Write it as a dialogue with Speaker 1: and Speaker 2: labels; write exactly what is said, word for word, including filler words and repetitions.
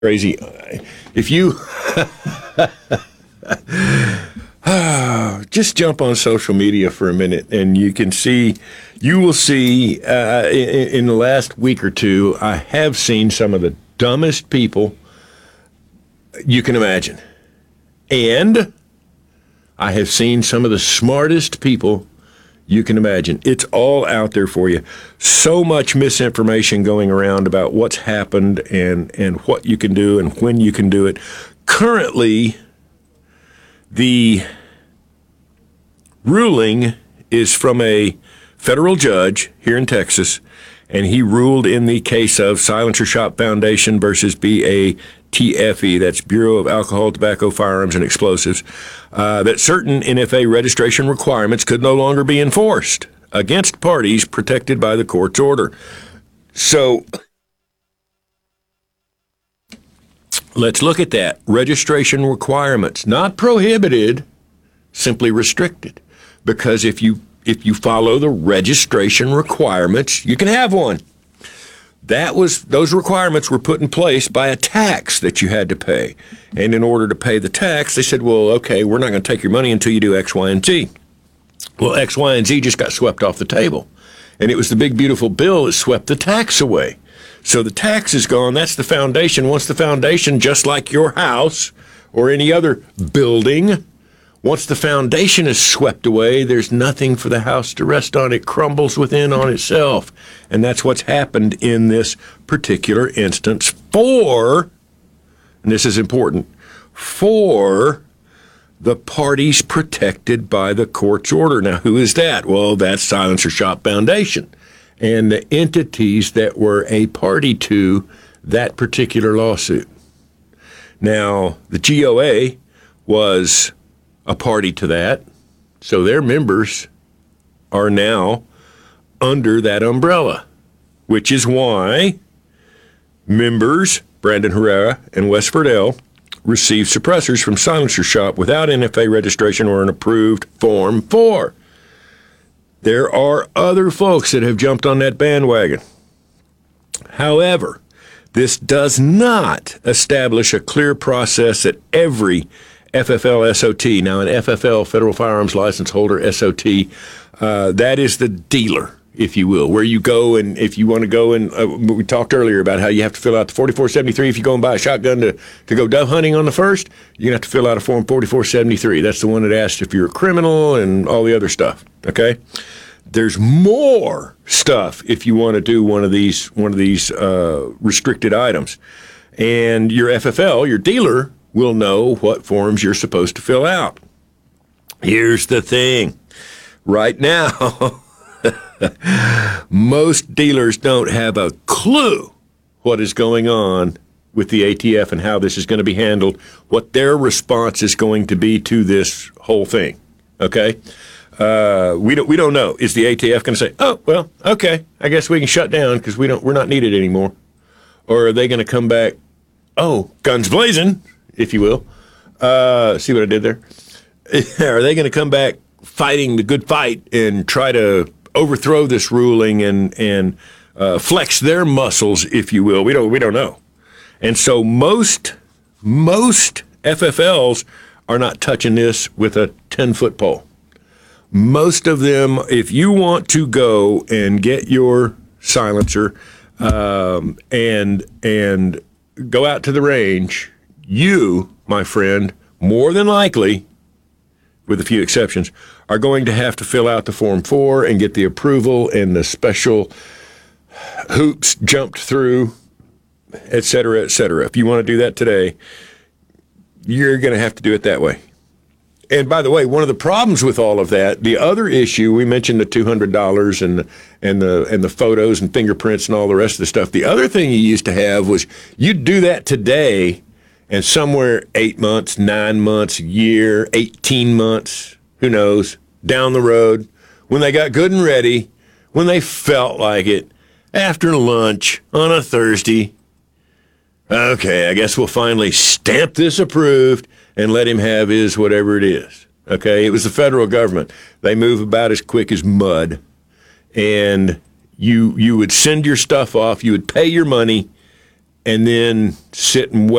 Speaker 1: crazy. If you just jump on social media for a minute, and you can see, you will see uh, in, in the last week or two, I have seen some of the dumbest people you can imagine. And I have seen some of the smartest people you can imagine. It's all out there for you. So much misinformation going around about what's happened and, and what you can do and when you can do it. Currently, the ruling is from a federal judge here in Texas, and he ruled in the case of Silencer Shop Foundation versus B A T F E, that's Bureau of Alcohol, Tobacco, Firearms, and Explosives, uh, that certain N F A registration requirements could no longer be enforced against parties protected by the court's order. So let's look at that. Registration requirements, not prohibited, simply restricted. Because if you if you follow the registration requirements, you can have one. That was those requirements were put in place by a tax that you had to pay. And in order to pay the tax, they said, well, okay, we're not going to take your money until you do X, Y, and Z. Well, X, Y, and Z just got swept off the table. And it was the big, beautiful bill that swept the tax away. So the tax is gone. That's the foundation. Once the foundation, just like your house or any other building, once the foundation is swept away, there's nothing for the house to rest on. It crumbles within on itself. And that's what's happened in this particular instance for, and this is important, for the parties protected by the court's order. Now, who is that? Well, that's Silencer Shop Foundation and the entities that were a party to that particular lawsuit. Now, the G O A was a party to that, so their members are now under that umbrella, which is why members Brandon Herrera and Wes Ferdell received suppressors from Silencer Shop without N F A registration or an approved Form four. There are other folks that have jumped on that bandwagon. However, this does not establish a clear process at every F F L S O T. Now, an F F L, Federal Firearms License Holder, S O T, uh, that is the dealer, if you will, where you go and if you want to go and uh, we talked earlier about how you have to fill out the forty-four seventy-three if you go and buy a shotgun to, to go dove hunting on the first, you're going to have to fill out a Form forty-four seventy-three. That's the one that asks if you're a criminal and all the other stuff, okay? There's more stuff if you want to do one of these one of these uh, restricted items. And your F F L, your dealer, will know what forms you're supposed to fill out. Here's the thing. Right now, most dealers don't have a clue what is going on with the A T F and how this is going to be handled, what their response is going to be to this whole thing, okay? Uh, we don't we don't know. Is the A T F going to say, oh, well, okay, I guess we can shut down because we don't, we're not needed anymore? Or are they going to come back, oh, guns blazing, if you will. Uh, see what I did there? Are they going to come back fighting the good fight and try to overthrow this ruling and and uh, flex their muscles, if you will? We don't we don't know. And so most most F F Ls are not touching this with a ten-foot pole. Most of them, if you want to go and get your silencer um, and and go out to the range, you, my friend, more than likely, with a few exceptions, are going to have to fill out the Form four and get the approval and the special hoops jumped through, et cetera, et cetera. If you want to do that today, you're going to have to do it that way. And by the way, one of the problems with all of that, the other issue, we mentioned the two hundred dollars and, and, the, and the photos and fingerprints and all the rest of the stuff. The other thing you used to have was you'd do that today, and somewhere eight months, nine months, a year, eighteen months, who knows, down the road, when they got good and ready, when they felt like it, after lunch on a Thursday, okay, I guess we'll finally stamp this approved and let him have his whatever it is. Okay, it was the federal government. They move about as quick as mud. And you you would send your stuff off, you would pay your money, and then sit and wait